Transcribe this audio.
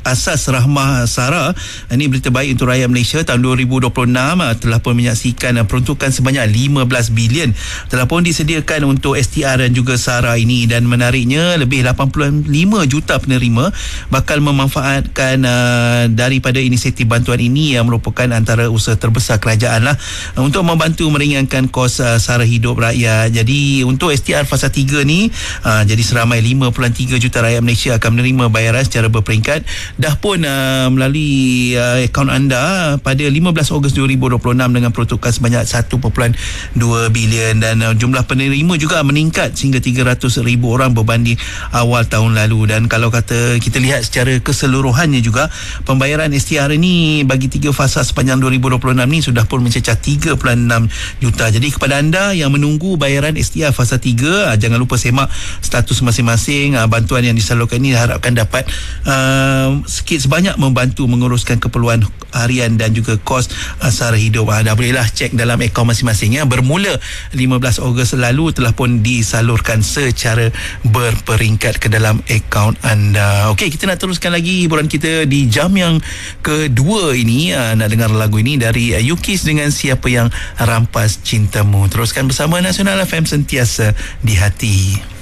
asas Rahmah Sara. Ini berita baik untuk rakyat Malaysia. Tahun 2026 telah pun menyaksikan peruntukan sebanyak 15 bilion telah pun disediakan untuk STR dan juga Sara ini, dan menariknya lebih 85 juta penerima bakal memanfaatkan daripada inisiatif bantuan ini yang merupakan antara usaha terbesar kerajaan lah untuk membantu meringankan kos sara hidup rakyat. Jadi untuk STR fasa 3 ni jadi seramai 5.3 juta rakyat Malaysia akan menerima bayaran secara berperingkat. Dah pun melalui akaun anda pada 15 Ogos 2026 dengan peruntukan sebanyak 1.2 bilion, dan jumlah penerima juga meningkat sehingga 300,000 orang berbanding awal tahun lalu. Dan kalau kata kita lihat secara keseluruhannya juga, pembayaran STR ini bagi 3 fasa sepanjang 2026 ni sudah pun mencecah 3.6 juta. Jadi kepada anda yang menunggu bayaran STR fasa 3, jangan lupa semak status masing-masing. Bantuan yang disalurkan ini diharapkan dapat sikit sebanyak membantu menguruskan keperluan harian dan juga kos sara hidup. Dah bolehlah cek dalam akaun masing-masing ya. Bermula 15 Ogos lalu telah pun disalurkan secara berperingkat ke dalam akaun anda. Okey, kita nak teruskan lagi hiburan kita di jam yang kedua ini. Nak dengar lagu ini dari Yukis dengan Siapa Yang Rampas Cintamu. Teruskan bersama Nasional FM, sentiasa di hati.